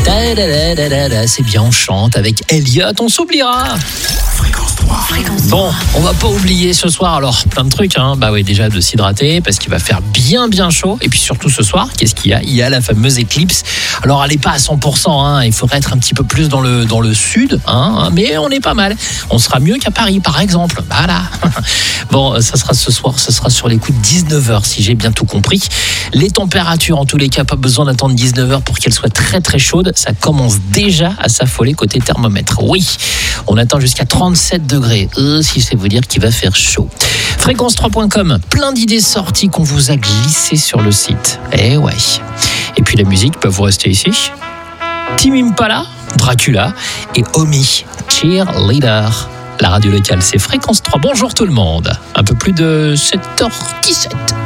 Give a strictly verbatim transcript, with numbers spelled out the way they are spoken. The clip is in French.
C'est bien, on chante avec Elliot, on s'oubliera. Fréquence trois. Fréquence Bon, on va pas oublier ce soir, alors plein de trucs, hein. Bah oui, déjà de s'hydrater parce qu'il va faire bien bien chaud. Et puis surtout ce soir, qu'est-ce qu'il y a ? Il y a la fameuse éclipse. Alors elle est pas à cent pour cent, hein. Il faudrait être un petit peu plus dans le, dans le sud, hein. Mais on est pas mal. On sera mieux qu'à Paris par exemple. Voilà. Bon, ça sera ce soir, ça sera sur les coups de dix-neuf heures si j'ai bien tout compris. Les températures, en tous les cas, pas besoin d'attendre dix-neuf heures pour qu'elles soient très très chaudes. Ça commence déjà à s'affoler côté thermomètre. Oui, on attend jusqu'à trente-sept degrés. Euh, si c'est vous dire qu'il va faire chaud. fréquence trois point com, plein d'idées sorties qu'on vous a glissées sur le site. Eh ouais. Et puis la musique, bah vous restez ici. Tim Impala, Dracula et Omi, Cheerleader. La radio locale, c'est Fréquence trois. Bonjour tout le monde. Un peu plus de sept heures dix-sept.